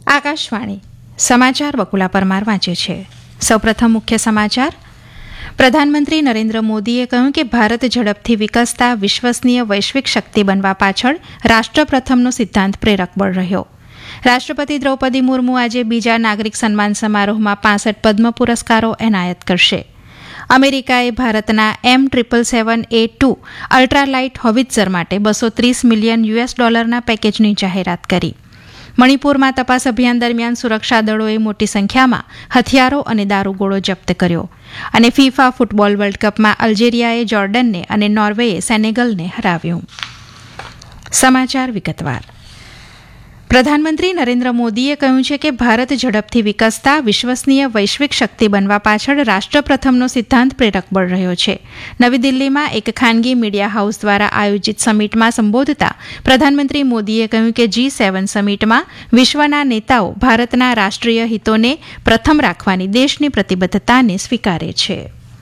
આકાશવાણી સમાચાર બકુલા પરમાર વાંચે છે. સૌપ્રથમ મુખ્ય સમાચાર. પ્રધાનમંત્રી નરેન્દ્ર મોદીએ કહ્યું કે ભારત ઝડપથી વિકસતા વિશ્વસનીય વૈશ્વિક શક્તિ બનવા પાછળ રાષ્ટ્ર પ્રથમનો સિદ્ધાંત પ્રેરક બળ રહ્યો. રાષ્ટ્રપતિ દ્રૌપદી મુર્મુ આજે બીજા નાગરિક સન્માન સમારોહમાં 65 પદ્મ પુરસ્કારો એનાયત કરશે. અમેરિકાએ ભારતના M777A2 અલ્ટ્રાલાઇટ હોવિત્ઝર માટે $230 મિલિયન ના પેકેજની જાહેરાત કરી. મણિપુરમાં તપાસ અભિયાન દરમિયાન સુરક્ષા દળોએ મોટી સંખ્યામાં હથિયારો અને દારૂગોળો જપ્ત કર્યો. અને ફીફા ફૂટબોલ વર્લ્ડ કપમાં અલ્જેરિયાએ જોર્ડનને અને નોર્વેએ સેનેગલને હરાવ્યું. સમાચાર વિગતવાર. પ્રધાનમંત્રી નરેન્દ્ર મોદીએ કહ્યું છે કે ભારત ઝડપથી વિકસતા વિશ્વસનીય વૈશ્વિક શક્તિ બનવા પાછળ રાષ્ટ્ર પ્રથમનો સિદ્ધાંત પ્રેરક બળ રહ્યો છે. નવી દિલ્હીમાં એક ખાનગી મીડિયા હાઉસ દ્વારા આયોજિત સમિટમાં સંબોધતા પ્રધાનમંત્રી મોદીએ કહ્યું કે G7 સમિટમાં વિશ્વના નેતાઓ ભારતના રાષ્ટ્રીય હિતોને પ્રથમ રાખવાની દેશની પ્રતિબદ્ધતાને સ્વીકારે છે.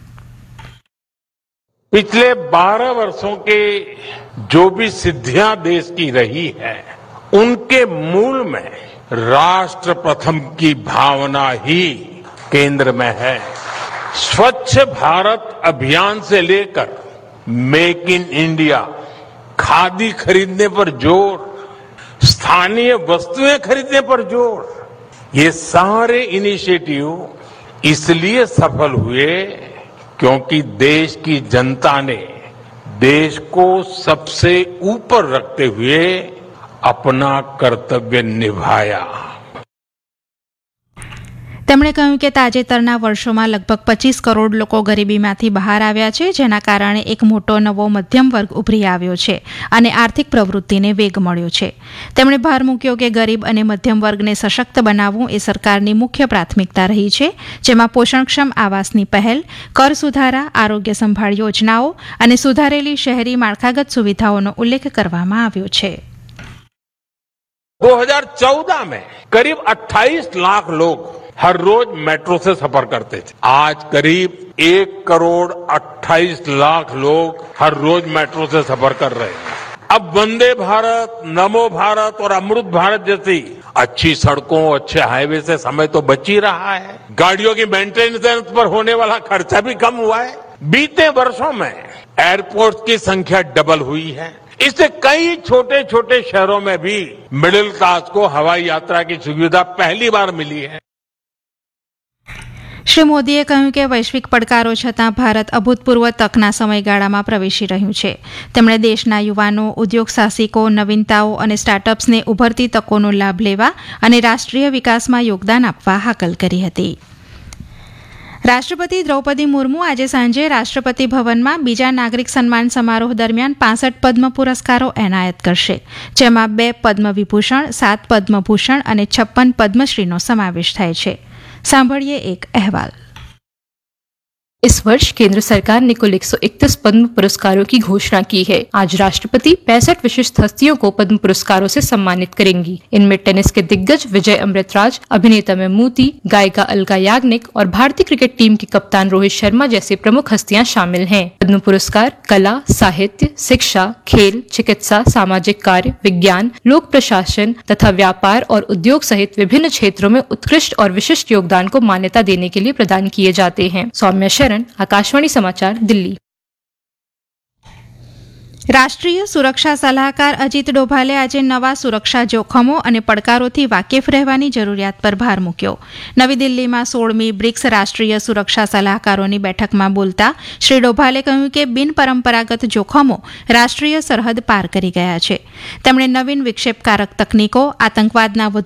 पिछले 12 वर्षों के जो भी सिद्धियां देश की रही है उनके मूल में राष्ट्र प्रथम की भावना ही केंद्र में है. स्वच्छ भारत अभियान से लेकर मेक इन इंडिया, खादी खरीदने पर जोर, स्थानीय वस्तुएं खरीदने पर जोर, ये सारे इनिशिएटिव इसलिए सफल हुए क्योंकि देश की जनता ने देश को सबसे ऊपर रखते हुए अपना कर्तव्य निभाया. તેમણે કહ્યું કે તાજેતરના વર્ષોમાં લગભગ 25 કરોડ લોકો ગરીબીમાંથી બહાર આવ્યા છે, જેના કારણે એક મોટો નવો મધ્યમ વર્ગ ઉભરી આવ્યો છે અને આર્થિક પ્રવૃત્તિને વેગ મળ્યો છે. તેમણે ભાર મૂક્યો કે ગરીબ અને મધ્યમ વર્ગને સશક્ત બનાવવું એ સરકારની મુખ્ય પ્રાથમિકતા રહી છે, જેમાં પોષણક્ષમ આવાસની પહેલ, કર સુધારા, આરોગ્ય સંભાળ યોજનાઓ અને સુધારેલી શહેરી માળખાગત સુવિધાઓનો ઉલ્લેખ કરવામાં આવ્યો છે. 2014 में करीब 28 लाख लोग हर रोज मेट्रो से सफर करते थे. आज करीब 1 करोड़ 28 लाख लोग हर रोज मेट्रो से सफर कर रहे हैं. अब वंदे भारत, नमो भारत और अमृत भारत जैसी अच्छी सड़कों, अच्छे हाईवे से समय तो बच ही रहा है. गाड़ियों की मेंटेनेंस पर होने वाला खर्चा भी कम हुआ है. बीते वर्षों में एयरपोर्ट की संख्या डबल हुई है. इससे कई छोटे छोटे शहरों में भी मिडिल क्लास को हवाई यात्रा की सुविधा पहली बार मिली है. શ્રી મોદીએ કહ્યું કે વૈશ્વિક પડકારો છતાં ભારત અભૂતપૂર્વ તકના સમયગાળામાં પ્રવેશી રહ્યું છે. તેમણે દેશના યુવાનો, ઉદ્યોગ સાહસિકો, નવીનતાઓ અને સ્ટાર્ટઅપ્સને ઉભરતી તકોનો લાભ લેવા અને રાષ્ટ્રીય વિકાસમાં યોગદાન આપવા હાકલ કરી હતી. રાષ્ટ્રપતિ દ્રૌપદી મુર્મુ આજે સાંજે રાષ્ટ્રપતિ ભવનમાં બીજા નાગરિક સન્માન સમારોહ દરમિયાન 65 પદ્મ પુરસ્કારો એનાયત કરશે, જેમાં 2 પદ્મ વિભૂષણ, 7 પદ્મભૂષણ અને 56 પદ્મશ્રીનો સમાવેશ થાય છે. सांभळिए एक अहवाल. इस वर्ष केंद्र सरकार ने कुल 131 पद्म पुरस्कारों की घोषणा की है. आज राष्ट्रपति 65 विशिष्ट हस्तियों को पद्म पुरस्कारों से सम्मानित करेंगी. इनमें टेनिस के दिग्गज विजय अमृतराज, अभिनेता मेमूती, गायिका अलका याग्निक और भारतीय क्रिकेट टीम के कप्तान रोहित शर्मा जैसे प्रमुख हस्तियां शामिल हैं. पद्म पुरस्कार कला, साहित्य, शिक्षा, खेल, चिकित्सा, सामाजिक कार्य, विज्ञान, लोक प्रशासन तथा व्यापार और उद्योग सहित विभिन्न क्षेत्रों में उत्कृष्ट और विशिष्ट योगदान को मान्यता देने के लिए प्रदान किए जाते हैं. सौम्या शरण, आकाशवाणी समाचार, दिल्ली. રાષ્ટ્રીય સુરક્ષા સલાહકાર અજીત ડોભાલે આજે નવા સુરક્ષા જોખમો અને પડકારોથી વાકેફ રહેવાની જરૂરિયાત પર ભાર મૂક્યો. નવી દિલ્હીમાં 16મી બ્રિક્સ રાષ્ટ્રીય સુરક્ષા સલાહકારોની બેઠકમાં બોલતા શ્રી ડોભાલે કહ્યું કે બિનપરંપરાગત જોખમો રાષ્ટ્રીય સરહદ પાર કરી ગયા છે. તેમણે નવીન વિક્ષેપકારક તકનીકો, આતંકવાદના વધુ